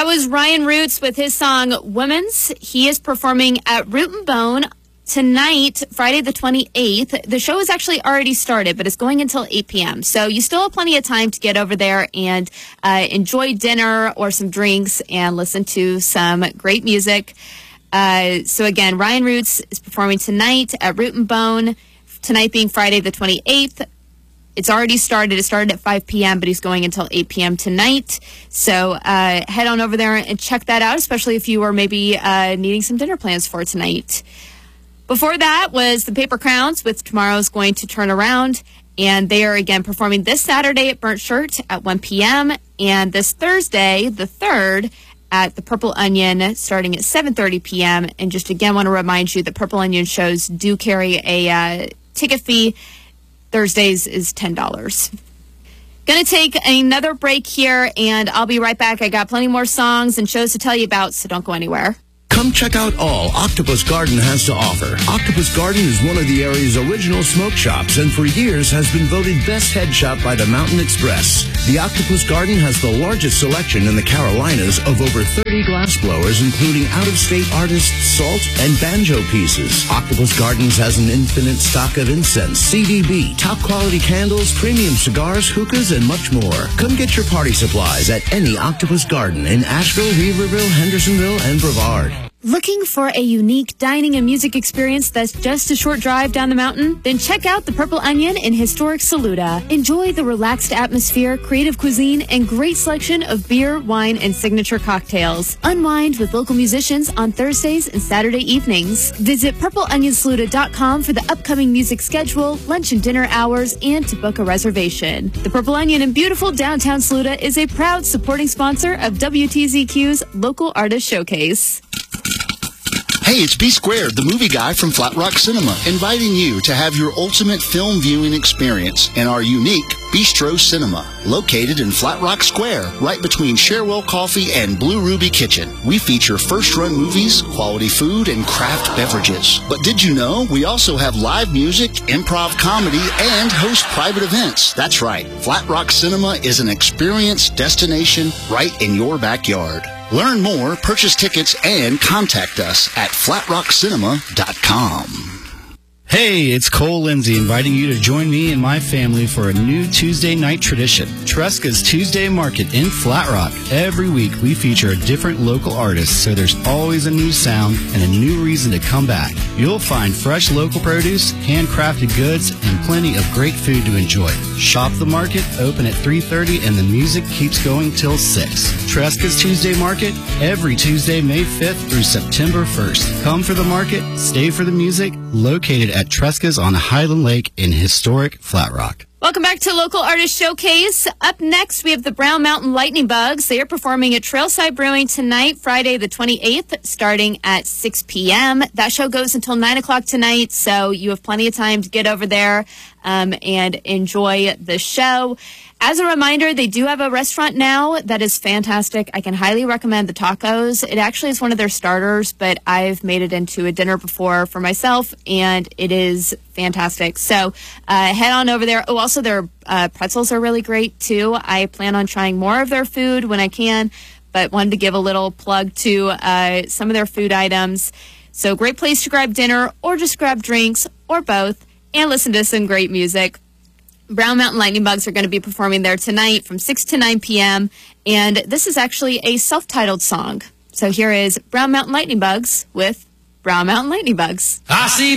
That was Ryan Roots with his song Women's. He is performing at Root and Bone tonight, Friday the 28th. The show has actually already started, but it's going until 8 p.m. So you still have plenty of time to get over there and enjoy dinner or some drinks and listen to some great music. So again, Ryan Roots is performing tonight at Root and Bone, tonight being Friday the 28th. It's already started. It started at 5 p.m., but he's going until 8 p.m. tonight. So head on over there and check that out, especially if you are maybe needing some dinner plans for tonight. Before that was the Paper Crowns with Tomorrow's Going to Turn Around. And they are, again, performing this Saturday at Burnt Shirt at 1 p.m. and this Thursday, the 3rd, at the Purple Onion starting at 7:30 p.m. And just, again, want to remind you that Purple Onion shows do carry a ticket fee. Thursdays is $10. Going to take another break here, and I'll be right back. I got plenty more songs and shows to tell you about, so don't go anywhere. Come check out all Octopus Garden has to offer. Octopus Garden is one of the area's original smoke shops and for years has been voted best head shop by the Mountain Express. The Octopus Garden has the largest selection in the Carolinas of over 30 glass blowers, including out-of-state artists' salt and banjo pieces. Octopus Gardens has an infinite stock of incense, CDB, top-quality candles, premium cigars, hookahs, and much more. Come get your party supplies at any Octopus Garden in Asheville, Weaverville, Hendersonville, and Brevard. Looking for a unique dining and music experience that's just a short drive down the mountain? Then check out the Purple Onion in historic Saluda. Enjoy the relaxed atmosphere, creative cuisine, and great selection of beer, wine, and signature cocktails. Unwind with local musicians on Thursdays and Saturday evenings. Visit purpleonionsaluda.com for the upcoming music schedule, lunch and dinner hours, and to book a reservation. The Purple Onion in beautiful downtown Saluda is a proud supporting sponsor of WTZQ's Local Artist Showcase. Hey, it's B Squared, the movie guy from Flat Rock Cinema, inviting you to have your ultimate film viewing experience in our unique Bistro Cinema, located in Flat Rock Square, right between Cherwell Coffee and Blue Ruby Kitchen. We feature first-run movies, quality food, and craft beverages. But did you know we also have live music, improv comedy, and host private events? That's right, Flat Rock Cinema is an experience destination right in your backyard. Learn more, purchase tickets, and contact us at flatrockcinema.com. Hey, it's Cole Lindsay inviting you to join me and my family for a new Tuesday night tradition, Tresca's Tuesday Market in Flat Rock. Every week we feature a different local artist, so there's always a new sound and a new reason to come back. You'll find fresh local produce, handcrafted goods, and plenty of great food to enjoy. Shop the market, open at 3:30, and the music keeps going till 6. Tresca's Tuesday Market, every Tuesday, May 5th through September 1st. Come for the market, stay for the music, located at Tresca's on Highland Lake in historic Flat Rock. Welcome back to Local Artist Showcase. Up next, we have the Brown Mountain Lightning Bugs. They are performing at Trailside Brewing tonight, Friday the 28th, starting at 6 p.m. That show goes until 9 o'clock tonight, so you have plenty of time to get over there and enjoy the show. As a reminder, they do have a restaurant now that is fantastic. I can highly recommend the tacos. It actually is one of their starters, but I've made it into a dinner before for myself, and it is fantastic. So head on over there. Oh, also their pretzels are really great, too. I plan on trying more of their food when I can, but wanted to give a little plug to some of their food items. So great place to grab dinner or just grab drinks or both and listen to some great music. Brown Mountain Lightning Bugs are going to be performing there tonight from 6 to 9 p.m. And this is actually a self-titled song. So here is Brown Mountain Lightning Bugs with Brown Mountain Lightning Bugs. I see